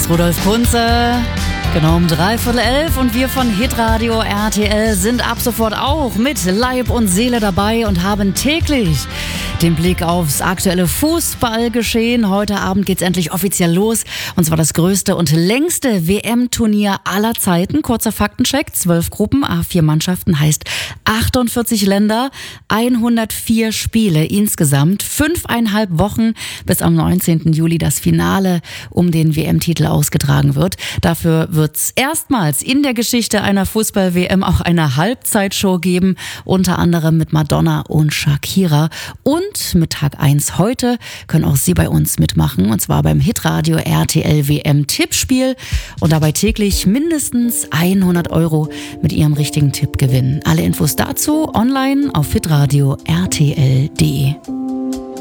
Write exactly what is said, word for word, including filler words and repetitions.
ist Rudolf Kunze. Genau um dreiviertel elf und wir von Hitradio R T L sind ab sofort auch mit Leib und Seele dabei und haben täglich den Blick aufs aktuelle Fußballgeschehen. Heute Abend geht's endlich offiziell los und zwar das größte und längste W M-Turnier aller Zeiten. Kurzer Faktencheck, zwölf Gruppen, A vier Mannschaften, heißt achtundvierzig Länder, hundertvier Spiele insgesamt, fünfeinhalb Wochen bis am neunzehnten Juli das Finale um den W M-Titel ausgetragen wird. Dafür wird's erstmals in der Geschichte einer Fußball-W M auch eine Halbzeitshow geben, unter anderem mit Madonna und Shakira. Und mit Tag eins heute können auch Sie bei uns mitmachen, und zwar beim Hitradio R T L W M-Tippspiel und dabei täglich mindestens hundert Euro mit Ihrem richtigen Tipp gewinnen. Alle Infos dazu online auf hitradio punkt r t l punkt d e.